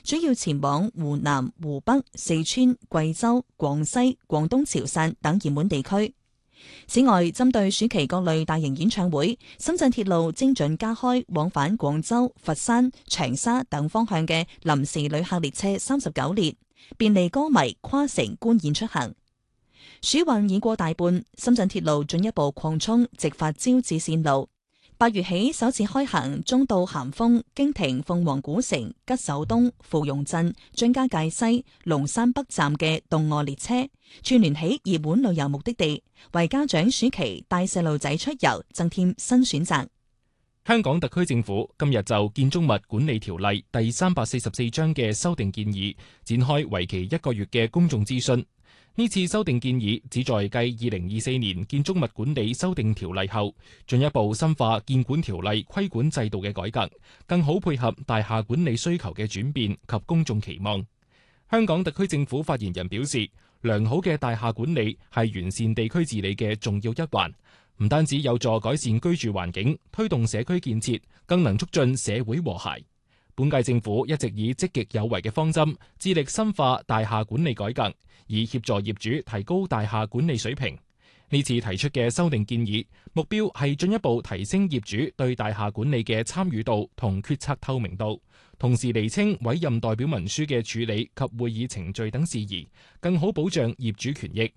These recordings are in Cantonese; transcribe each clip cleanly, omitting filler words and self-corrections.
主要前往湖南、湖北、四川、貴州、廣西、廣東潮汕等熱門地區。此外，針對暑期各類大型演唱會，深圳鐵路精準加開往返廣州、佛山、長沙等方向嘅臨時旅客列車39列，便利歌迷跨城觀演出行。暑運已過大半，深圳鐵路進一步擴充直達招致線路。8月起首次開行中到咸豐、經停鳳凰古城、吉首東、芙蓉鎮、張家界西、龍山北站嘅動臥列車，串聯起熱門旅遊目的地，為家長暑期帶細路仔出遊增添新選擇。 香港特區政府今日就《建築物管理條例》第344章嘅修訂建議展開為期1個月嘅公眾諮詢。呢次修訂建議旨在繼2024年建築物管理修訂條例後，進一步深化建管條例規管制度嘅改革，更好配合大廈管理需求嘅轉變及公眾期望。香港特區政府發言人表示，良好嘅大廈管理係完善地區治理嘅重要一環，唔單止有助改善居住環境，推動社區建設，更能促進社會和諧。本屆政府一直以積極有為嘅方針，致力深化大廈管理改革，以協助業主提高大廈管理水平。呢次提出嘅修訂建議，目標係進一步提升業主對大廈管理嘅參與度同決策透明度，同時釐清委任代表文書嘅處理及會議程序等事宜，更好保障業主權益。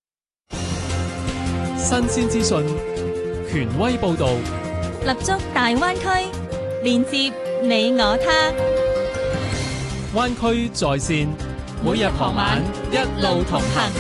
新鮮資訊，權威報導， 立足大灣區，連接你我他。 灣區在線，每日傍晚一路同行。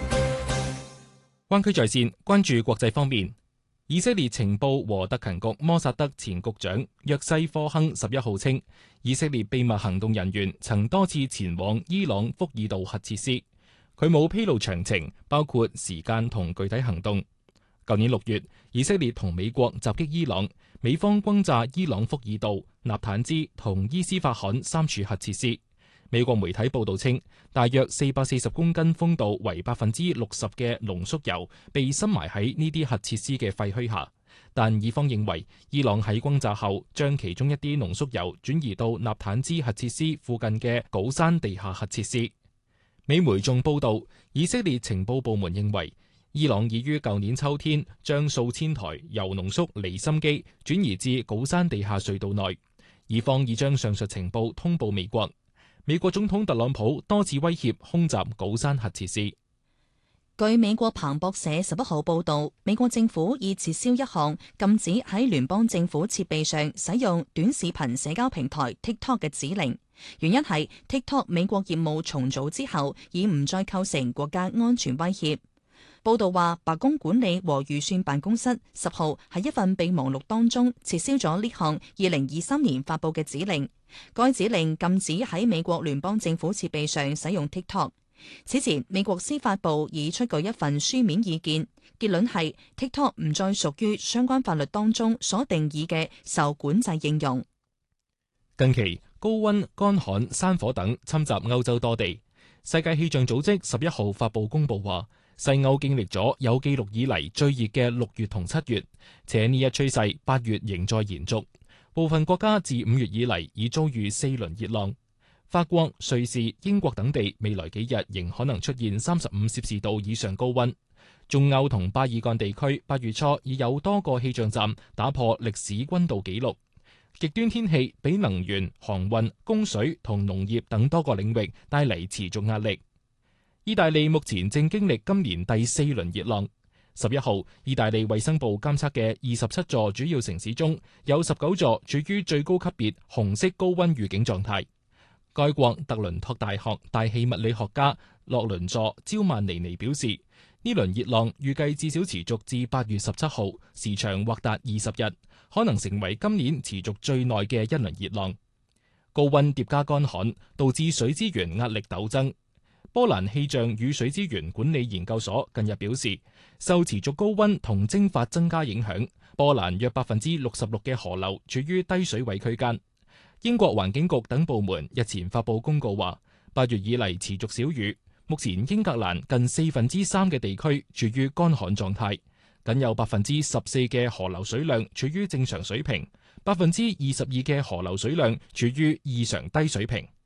灣區在線關注國際方面，以色列情報和特勤局摩薩德前局長約西科亨11號稱，以色列秘密行動人員曾多次前往伊朗福爾道核設施，佢冇披露詳情，包括時間同具體行動。舊年6月，以色列同美國襲擊伊朗，美方轟炸伊朗福爾道、納坦茲同伊斯法罕3處核設施。美國媒體報道稱，大約440公斤豐度為60%嘅濃縮鈾被深埋喺呢啲核設施嘅廢墟下，但以方認為伊朗喺轟炸後將其中一啲濃縮鈾轉移到納坦茲核設施附近嘅古山地下核設施。美媒仲報道，以色列情報部門認為伊朗已於舊年秋天將數千台鈾濃縮離心機轉移至古山地下隧道內，以方已將上述情報通報美國。美國總統特朗普多次威脅空襲古山核設施。 據美國彭博社11號報導，美國政府已撤銷一項禁止喺聯邦政府設備上使用短視頻社交平台 TikTok 嘅指令，原因係 TikTok 美國業務重組之後已唔再構成國家安全威脅。報道話，白宮管理和預算辦公室10號喺一份備忘錄當中撤銷咗呢項2023年發佈嘅指令。該指令禁止喺美國聯邦政府設備上使用 TikTok。此前，美國司法部已出具一份書面意見，結論係 TikTok 唔再屬於相關法律當中所定義嘅受管制應用。 近期高溫、乾旱、山火等侵襲歐洲多地。世界氣象組織11號發佈公佈話，西歐經歷咗有記錄以嚟最熱嘅6月同7月，且呢一趨勢8月仍在延續。部分國家自5月以嚟已遭遇4輪熱浪。法國、瑞士、英國等地未來幾日仍可能出現35攝氏度以上高溫。中歐同巴爾幹地區8月初已有多個氣象站打破歷史溫度紀錄。極端天氣俾能源、航運、供水同農業等多個領域帶嚟持續壓力。意大利目前正經歷今年第4輪熱浪。11號，意大利衛生部監測嘅27座主要城市中，有19座處於最高級別紅色高溫預警狀態。該國特倫托大學大氣物理學家洛倫佐焦曼尼尼表示，呢輪熱浪預計至少持續至8月17號，時長或達20日，可能成為今年持續最耐嘅一輪熱浪。高溫疊加乾旱，導致水資源壓力陡增。波蘭氣象與水資源管理研究所近日表示，受持續高溫同蒸發增加影響，波蘭約66%嘅河流處於低水位區間。英國環境局等部門日前發布公告話，8月以嚟持續小雨，目前英格蘭近3%嘅地區處於乾旱狀態，僅有14%嘅河流水量處於正常水平，22%嘅河流水量處於異常低水平。